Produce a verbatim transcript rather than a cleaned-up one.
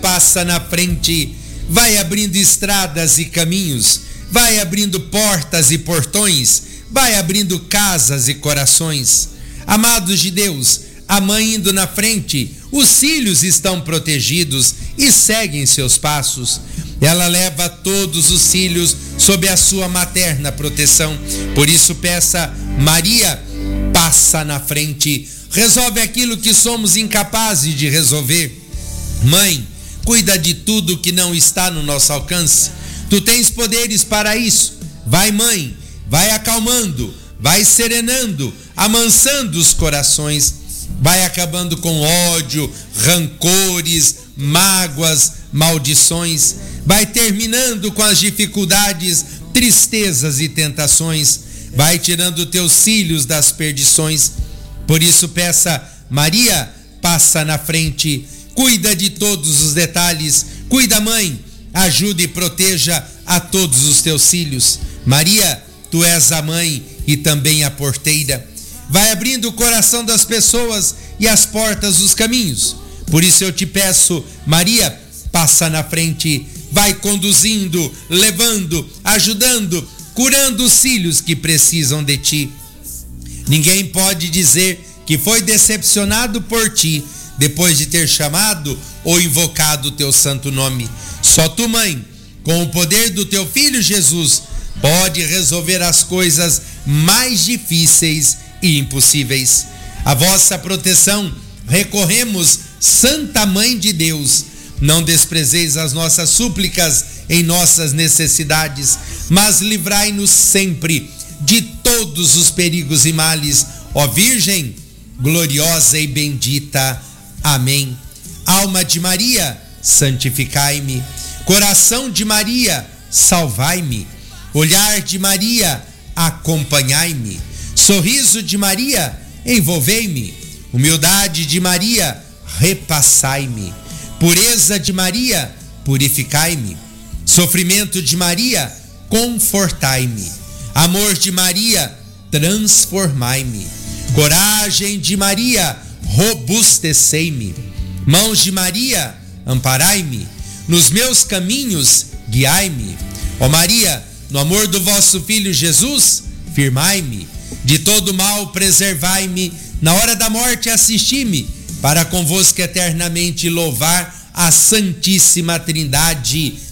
passa na frente, vai abrindo estradas e caminhos, vai abrindo portas e portões, vai abrindo casas e corações. Amados de Deus, a mãe indo na frente, os filhos estão protegidos e seguem seus passos. Ela leva todos os filhos sob a sua materna proteção. Por isso peça: Maria, passa na frente, resolve aquilo que somos incapazes de resolver. Mãe, cuida de tudo que não está no nosso alcance. Tu tens poderes para isso. Vai, mãe, vai acalmando, vai serenando, amansando os corações, vai acabando com ódio, rancores, mágoas, maldições, vai terminando com as dificuldades, tristezas e tentações, vai tirando teus filhos das perdições. Por isso peça: Maria, passa na frente, cuida de todos os detalhes, cuida, mãe, ajuda e proteja a todos os teus filhos. Maria, tu és a mãe e também a porteira. Vai abrindo o coração das pessoas e as portas dos caminhos. Por isso eu te peço: Maria, passa na frente, vai conduzindo, levando, ajudando, curando os filhos que precisam de ti. Ninguém pode dizer que foi decepcionado por ti depois de ter chamado ou invocado o teu santo nome. Só tu, mãe, com o poder do teu filho Jesus, pode resolver as coisas mais difíceis e impossíveis. A vossa proteção recorremos, Santa Mãe de Deus. Não desprezeis as nossas súplicas em nossas necessidades, mas livrai-nos sempre de todos os perigos e males, ó Virgem gloriosa e bendita. Amém. Alma de Maria, santificai-me. Coração de Maria, salvai-me. Olhar de Maria, acompanhai-me. Sorriso de Maria, envolvei-me. Humildade de Maria, repassai-me. Pureza de Maria, purificai-me. Sofrimento de Maria, confortai-me. Amor de Maria, transformai-me. Coragem de Maria, robustecei-me. Mãos de Maria, amparai-me. Nos meus caminhos, guiai-me. Ó Maria, no amor do vosso Filho Jesus, firmai-me. De todo mal preservai-me. Na hora da morte assisti-me, para convosco eternamente louvar a Santíssima Trindade.